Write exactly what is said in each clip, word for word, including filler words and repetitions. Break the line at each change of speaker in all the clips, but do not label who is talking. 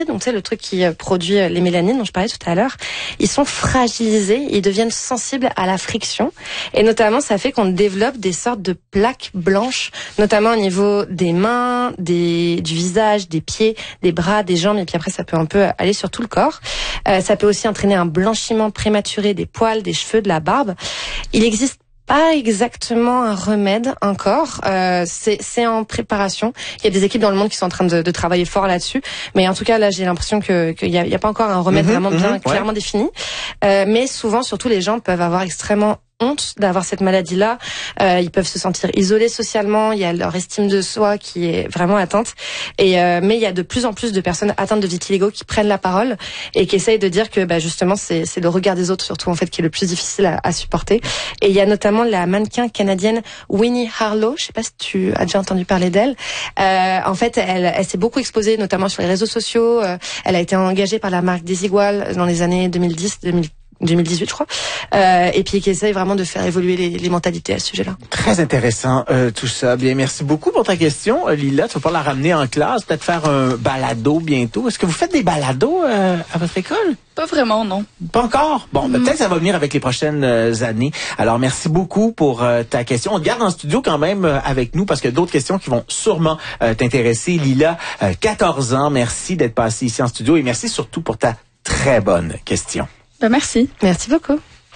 donc tu sais le truc qui produit les mélanines dont je parlais tout à l'heure, ils sont fragilisés, ils deviennent sensibles à la friction et notamment ça fait qu'on développe des sortes de plaques blanches, notamment au niveau des mains, des du visage, des pieds, des bras, des jambes et puis après ça peut un peu aller sur tout le corps. Euh, ça peut aussi entraîner un blanchiment prématuré des poils, des cheveux, de la barbe. Il existe pas exactement un remède encore, euh, c'est c'est en préparation. Il y a des équipes dans le monde qui sont en train de, de travailler fort là-dessus, mais en tout cas là j'ai l'impression que qu'il y a, il y a pas encore un remède mmh, vraiment bien mmh, clairement ouais. défini. Euh, mais souvent surtout les gens peuvent avoir extrêmement honte d'avoir cette maladie-là. Euh, ils peuvent se sentir isolés socialement. Il y a leur estime de soi qui est vraiment atteinte. Et euh, mais il y a de plus en plus de personnes atteintes de vitiligo qui prennent la parole et qui essayent de dire que bah, justement c'est c'est le regard des autres surtout en fait qui est le plus difficile à, à supporter. Et il y a notamment la mannequin canadienne Winnie Harlow. Je sais pas si tu as déjà entendu parler d'elle. Euh, en fait, elle elle s'est beaucoup exposée notamment sur les réseaux sociaux. Euh, elle a été engagée par la marque Desigual dans les années deux mille dix deux mille deux mille dix-huit je crois, euh, et puis qui essaye vraiment de faire évoluer les, les mentalités à ce sujet-là.
Très intéressant euh, tout ça. Bien, merci beaucoup pour ta question, Lila. Tu vas pas la ramener en classe, peut-être faire un balado bientôt. Est-ce que vous faites des balados euh, à votre école?
Pas vraiment, non.
Pas encore? Bon, mm. peut-être que ça va venir avec les prochaines euh, années. Alors, merci beaucoup pour euh, ta question. On te garde en studio quand même euh, avec nous parce qu'il y a d'autres questions qui vont sûrement euh, t'intéresser. Lila, euh, quatorze ans, merci d'être passée ici en studio et merci surtout pour ta très bonne question.
Ben merci.
Merci beaucoup.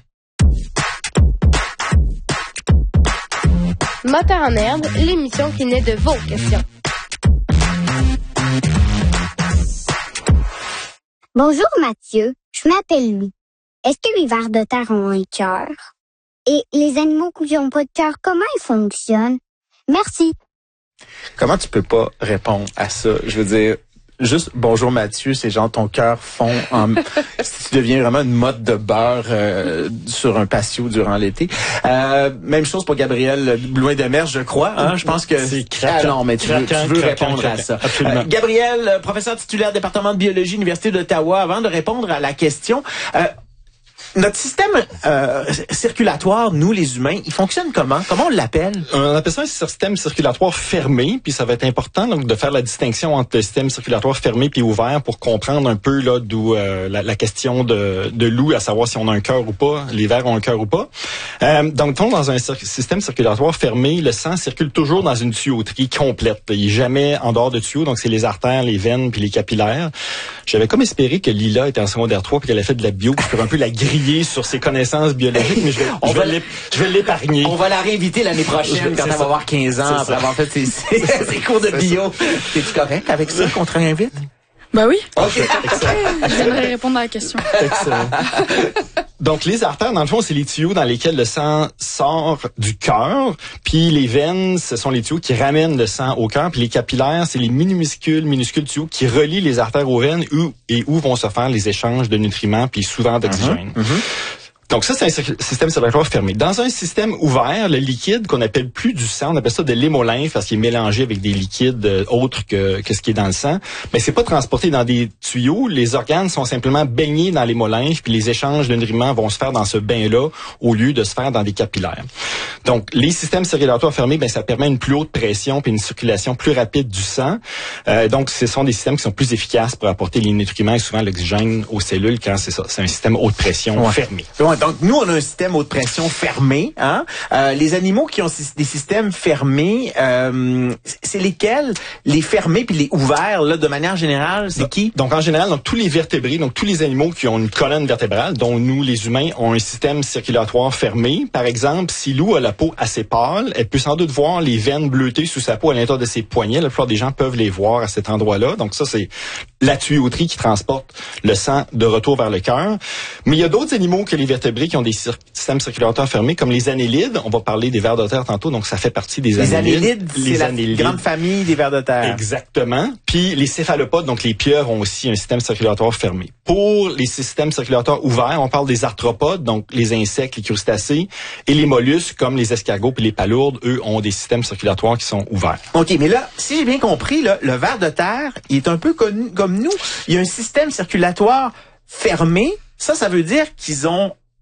Moteur en herbe, l'émission qui naît de vos questions.
Bonjour Mathieu, je m'appelle Louis. Est-ce que les vers de terre ont un cœur? Et les animaux qui n'ont pas de cœur, comment ils fonctionnent? Merci.
Comment tu peux pas répondre à ça? Je veux dire, juste bonjour Mathieu, c'est genre ton cœur fond en tu deviens vraiment une motte de beurre euh, sur un patio durant l'été. Euh, même chose pour Gabriel Blouin de Mer, je crois. Hein? Je pense que
c'est craquant.
Ah non, mais tu veux, tu veux
craquant,
répondre
craquant,
à ça.
Absolument.
Euh, Gabriel, professeur titulaire département de biologie, Université d'Ottawa. Avant de répondre à la question, euh, notre système euh, circulatoire, nous les humains, il fonctionne comment? Comment on l'appelle?
On appelle ça un système circulatoire fermé, puis ça va être important donc de faire la distinction entre le système circulatoire fermé puis ouvert pour comprendre un peu là d'où euh, la, la question de, de Lou, à savoir si on a un cœur ou pas, les vers ont un cœur ou pas. Euh, donc dans un cir- système circulatoire fermé, le sang circule toujours dans une tuyauterie complète. Il est jamais en dehors de tuyaux, donc c'est les artères, les veines puis les capillaires. J'avais comme espéré que Lila était en secondaire trois puis qu'elle a fait de la bio, puis pour un peu la griller sur ses connaissances biologiques, mais je vais, je vais, l'ép- je vais l'épargner.
On va la réinviter l'année prochaine quand elle va avoir quinze ans après avoir fait ses, ses, ses cours de bio. T'es-tu correct avec ça qu'on te réinvite?
Ben oui.
OK.
J'aimerais répondre à la question.
Excellent. Donc, les artères, dans le fond, c'est les tuyaux dans lesquels le sang sort du cœur. Puis les veines, ce sont les tuyaux qui ramènent le sang au cœur. Puis les capillaires, c'est les minuscules, minuscules tuyaux qui relient les artères aux veines où, et où vont se faire les échanges de nutriments puis souvent d'oxygène. Mm-hmm. Mm-hmm. Donc ça, c'est un système circulatoire fermé. Dans un système ouvert, le liquide qu'on appelle plus du sang, on appelle ça de l'hémolymphe parce qu'il est mélangé avec des liquides euh, autres que, que ce qui est dans le sang. Mais c'est pas transporté dans des tuyaux. Les organes sont simplement baignés dans l'hémolymphe, puis les échanges de nutriments vont se faire dans ce bain-là au lieu de se faire dans des capillaires. Donc les systèmes circulatoires fermés, ben ça permet une plus haute pression puis une circulation plus rapide du sang. Euh, donc ce sont des systèmes qui sont plus efficaces pour apporter les nutriments et souvent l'oxygène aux cellules quand c'est ça, c'est un système haute pression
ouais.
fermé.
Ouais. Donc, nous, on a un système haute pression fermé. Hein? Euh, les animaux qui ont des systèmes fermés, euh, c'est lesquels? Les fermés puis les ouverts, là, de manière générale, c'est
donc,
qui?
Donc, en général, donc tous les vertébrés, donc tous les animaux qui ont une colonne vertébrale, dont nous, les humains, ont un système circulatoire fermé. Par exemple, si Lou a la peau assez pâle, elle peut sans doute voir les veines bleutées sous sa peau à l'intérieur de ses poignets. La plupart des gens peuvent les voir à cet endroit-là. Donc, ça, c'est la tuyauterie qui transporte le sang de retour vers le cœur. Mais il y a d'autres animaux que les vertébrés qui ont des cir- systèmes circulateurs fermés, comme les annélides. On va parler des vers de terre tantôt, donc ça fait partie des
les
annélides.
annélides. Les c'est annélides. La grande famille des vers de terre.
Exactement. Puis les céphalopodes, donc les pieuvres, ont aussi un système circulatoire fermé. Pour les systèmes circulateurs ouverts, on parle des arthropodes, donc les insectes, les crustacés, et les mollusques, comme les escargots et les palourdes, eux, ont des systèmes circulatoires qui sont ouverts.
OK, mais là, si j'ai bien compris, là, le ver de terre, il est un peu connu comme nous. Il y a un système circulatoire fermé. Ça, ça veut dire qu'ils ont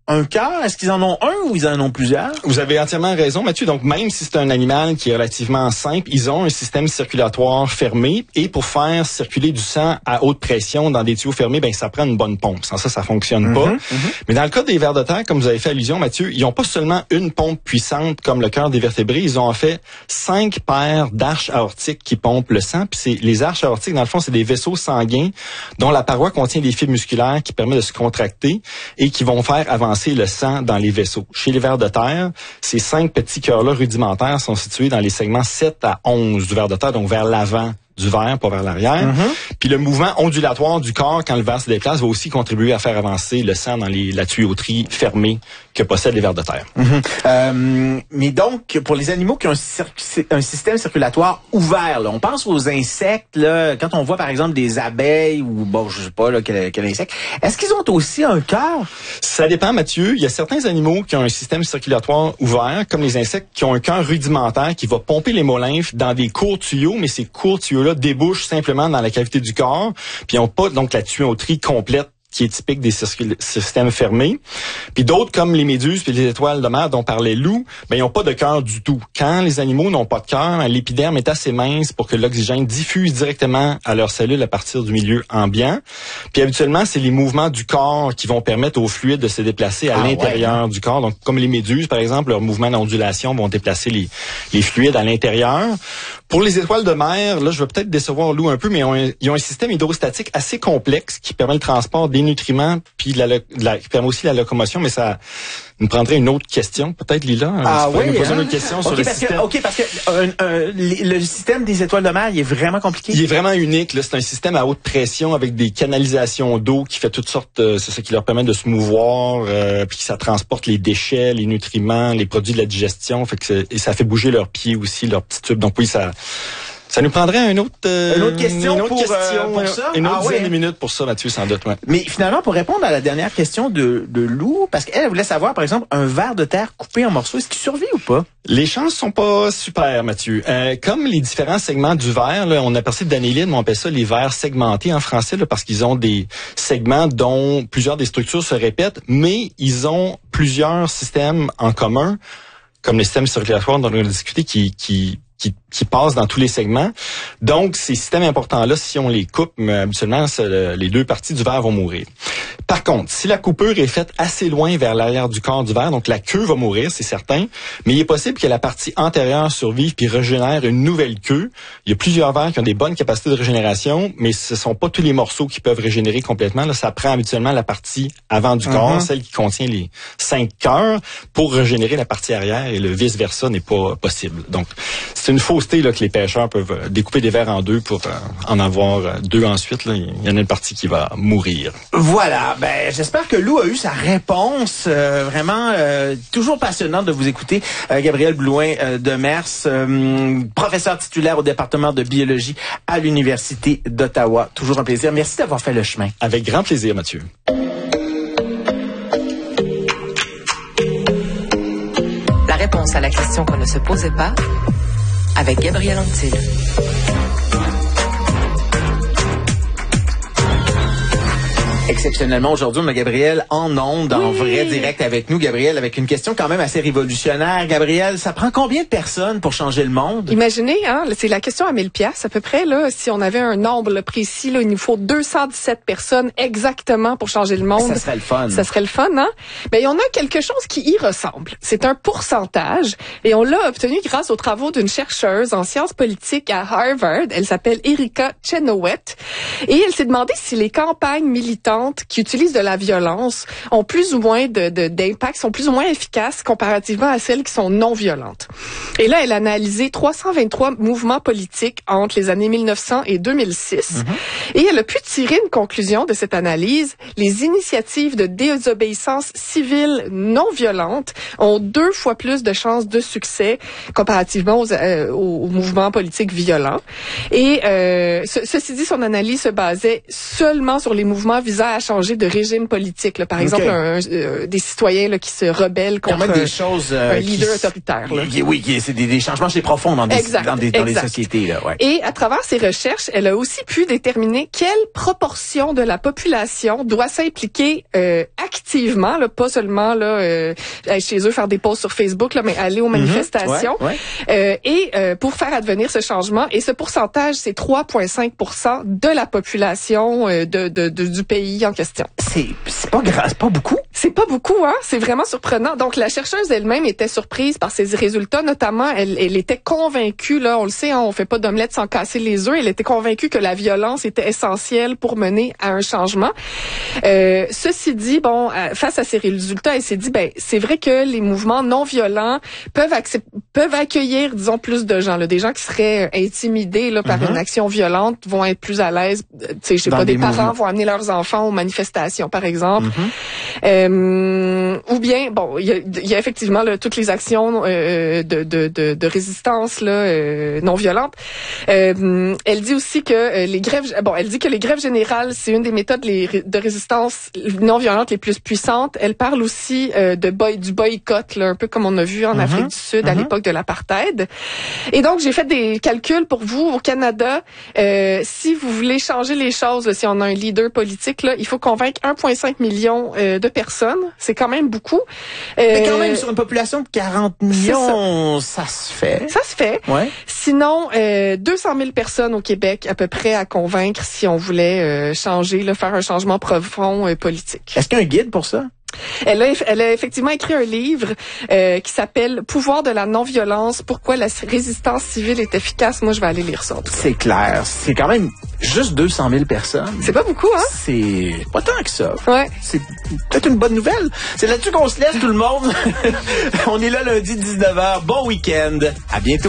un cœur? Est-ce qu'ils en ont un ou ils en ont plusieurs?
Vous avez entièrement raison, Mathieu. Donc, même si c'est un animal qui est relativement simple, ils ont un système circulatoire fermé. Et pour faire circuler du sang à haute pression dans des tuyaux fermés, ben ça prend une bonne pompe. Sans ça, ça fonctionne pas.
Mm-hmm, mm-hmm.
Mais dans le cas des vers de terre, comme vous avez fait allusion, Mathieu, ils n'ont pas seulement une pompe puissante comme le cœur des vertébrés. Ils ont en fait cinq paires d'arches aortiques qui pompent le sang. Puis c'est les arches aortiques, dans le fond, c'est des vaisseaux sanguins dont la paroi contient des fibres musculaires qui permettent de se contracter et qui vont faire avancer le sang dans les vaisseaux. Chez les vers de terre, ces cinq petits cœurs-là rudimentaires sont situés dans les segments sept à onze du ver de terre, donc vers l'avant du ver, pas vers l'arrière. Mm-hmm. Puis le mouvement ondulatoire du corps quand le ver se déplace va aussi contribuer à faire avancer le sang dans les, la tuyauterie fermée que possèdent les vers de terre.
Mm-hmm. Euh, mais donc, pour les animaux qui ont un, cir- un système circulatoire ouvert, là, on pense aux insectes, là, quand on voit par exemple des abeilles ou, bon, je sais pas là, quel, quel insecte, est-ce qu'ils ont aussi un cœur?
Ça dépend, Mathieu. Il y a certains animaux qui ont un système circulatoire ouvert, comme les insectes, qui ont un cœur rudimentaire qui va pomper l'hémolymphe dans des courts tuyaux, mais ces courts tuyaux là débouchent simplement dans la cavité du corps, puis ils n'ont pas donc la tuyauterie complète qui est typique des circul- systèmes fermés. Puis d'autres, comme les méduses puis les étoiles de mer dont parlait Lou, ben ils n'ont pas de cœur du tout. Quand les animaux n'ont pas de cœur, l'épiderme est assez mince pour que l'oxygène diffuse directement à leurs cellules à partir du milieu ambiant. Puis habituellement, c'est les mouvements du corps qui vont permettre aux fluides de se déplacer à ah, l'intérieur ouais. du corps. Donc, comme les méduses, par exemple, leurs mouvements d'ondulation vont déplacer les, les fluides à l'intérieur. Pour les étoiles de mer, là, je vais peut-être décevoir Lou un peu, mais ils ont un, ils ont un système hydrostatique assez complexe qui permet le transport des nutriments, puis la, la, qui permet aussi la locomotion, mais ça nous prendrait une autre question, peut-être, Lila.
Ah oui,
nous poser
hein?
une autre question
okay,
sur le
parce
système.
Que, OK, parce que euh, euh, le système des étoiles de mer, il est vraiment compliqué.
Il est vraiment unique. Là, c'est un système à haute pression avec des canalisations d'eau qui fait toutes sortes, euh, c'est ça qui leur permet de se mouvoir, euh, puis ça transporte les déchets, les nutriments, les produits de la digestion, fait que et ça fait bouger leurs pieds aussi, leurs petits tubes. Donc oui, ça... Ça nous prendrait une autre, euh,
une autre question,
une autre
pour,
question
euh, pour ça?
Une autre
ah,
dizaine
ouais.
de minutes pour ça, Mathieu, sans doute. Ouais.
Mais finalement, pour répondre à la dernière question de, de Lou, parce qu'elle voulait savoir, par exemple, un ver de terre coupé en morceaux, est-ce qu'il survit ou pas?
Les chances sont pas super, Mathieu. Euh, comme les différents segments du ver, là, on a parlé d'annéline, mais on appelle ça les vers segmentés en français, là, parce qu'ils ont des segments dont plusieurs des structures se répètent, mais ils ont plusieurs systèmes en commun, comme les systèmes circulatoires dont on a discuté, qui, qui Qui, qui passent dans tous les segments. Donc, ces systèmes importants-là, si on les coupe, mais habituellement, les deux parties du ver vont mourir. Par contre, si la coupure est faite assez loin vers l'arrière du corps du ver, donc la queue va mourir, c'est certain, mais il est possible que la partie antérieure survive puis régénère une nouvelle queue. Il y a plusieurs vers qui ont des bonnes capacités de régénération, mais ce sont pas tous les morceaux qui peuvent régénérer complètement. Là, ça prend habituellement la partie avant du corps, mm-hmm. celle qui contient les cinq cœurs, pour régénérer la partie arrière, et le vice-versa n'est pas possible. Donc, c'est une fausseté là, que les pêcheurs peuvent découper des vers en deux pour euh, en avoir deux ensuite. Là. Il y en a une partie qui va mourir.
Voilà. Ben, j'espère que Lou a eu sa réponse. Euh, vraiment, euh, toujours passionnant de vous écouter. Euh, Gabriel Blouin euh, de Mers, euh, professeur titulaire au département de biologie à l'Université d'Ottawa. Toujours un plaisir. Merci d'avoir fait le chemin.
Avec grand plaisir, Mathieu.
La réponse à la question qu'on ne se posait pas, avec Gabriel Anctil.
Exceptionnellement, aujourd'hui, on a Gabriel en ondes, oui. en vrai direct avec nous. Gabriel, avec une question quand même assez révolutionnaire. Gabriel, ça prend combien de personnes pour changer le monde?
Imaginez, hein, c'est la question à mille piastres à peu près. Là, si on avait un nombre là, précis, là, il nous faut deux cent dix-sept personnes exactement pour changer le monde.
Ça serait le fun.
Ça serait le fun, hein? Ben, on a quelque chose qui y ressemble. C'est un pourcentage et on l'a obtenu grâce aux travaux d'une chercheuse en sciences politiques à Harvard. Elle s'appelle Erika Chenoweth et elle s'est demandé si les campagnes militantes qui utilisent de la violence ont plus ou moins de, de, d'impact, sont plus ou moins efficaces comparativement à celles qui sont non violentes. Et là, elle a analysé trois cent vingt-trois mouvements politiques entre les années mille neuf cents et deux mille six. Mm-hmm. Et elle a pu tirer une conclusion de cette analyse. Les initiatives de désobéissance civile non violente ont deux fois plus de chances de succès comparativement aux, euh, aux mouvements politiques violents. Et euh, ce, ceci dit, son analyse se basait seulement sur les mouvements visant gens à changer de régime politique. Là. Par
Okay.
exemple, un, euh, des citoyens là, qui se rebellent
Quand
contre
même des choses, euh,
un leader
qui,
autoritaire. Là.
qui- oui, qui- c'est des, des changements chez profonds dans des,
Exact,
dans des dans
exact.
les sociétés. Là, ouais.
Et à travers ses recherches, elle a aussi pu déterminer quelle proportion de la population doit s'impliquer euh, activement, là, pas seulement là euh, aller chez eux faire des posts sur Facebook, là, mais aller aux manifestations.
Ouais, ouais.
Euh, et euh, pour faire advenir ce changement. Et ce pourcentage, c'est trois virgule cinq pour cent de la population euh, de, de, de du pays en question.
C'est c'est pas grave, c'est pas beaucoup.
C'est pas beaucoup, hein. C'est vraiment surprenant. Donc, la chercheuse elle-même était surprise par ces résultats. Notamment, elle, elle était convaincue, là, on le sait, hein, on fait pas d'omelette sans casser les œufs. Elle était convaincue que la violence était essentielle pour mener à un changement. Euh, ceci dit, bon, euh, face à ces résultats, elle s'est dit, ben, c'est vrai que les mouvements non violents peuvent accept- peuvent accueillir, disons, plus de gens, là, des gens qui seraient euh, intimidés là par
Mm-hmm.
une action violente vont être plus à l'aise. Euh, Tu sais, je sais
Dans
pas, des,
des
parents
mouvements.
vont amener leurs enfants aux manifestations, par exemple.
Mm-hmm.
Euh, ou bien, bon, il y a, il y a effectivement là, toutes les actions euh, de, de, de, de résistance là, euh, non violente. Euh, elle dit aussi que euh, les grèves, bon, elle dit que les grèves générales, c'est une des méthodes les, de résistance non violente les plus puissantes. Elle parle aussi euh, de boy, du boycott, là, un peu comme on a vu en
Mm-hmm.
Afrique du Sud à
Mm-hmm.
l'époque de l'apartheid. Et donc, j'ai fait des calculs pour vous au Canada. Euh, si vous voulez changer les choses, là, si on a un leader politique, là, il faut convaincre un virgule cinq million euh, de personnes. C'est quand même beaucoup.
Mais quand
Euh,
même, sur une population de quarante millions, ça. ça se fait.
Ça se fait.
Ouais.
Sinon, euh, deux cent mille personnes au Québec à peu près à convaincre si on voulait euh, changer, là, faire un changement profond euh, politique.
Est-ce qu'il y a un guide pour ça?
Elle a, elle a effectivement écrit un livre euh, qui s'appelle « Pouvoir de la non-violence. Pourquoi la résistance civile est efficace ». Moi, je vais aller lire ça.
C'est clair. C'est quand même juste deux cent mille personnes.
C'est pas beaucoup, hein?
C'est pas tant que ça.
Ouais.
C'est peut-être une bonne nouvelle. C'est là-dessus qu'on se laisse, tout le monde. On est là lundi dix-neuf heures. Bon week-end. À bientôt.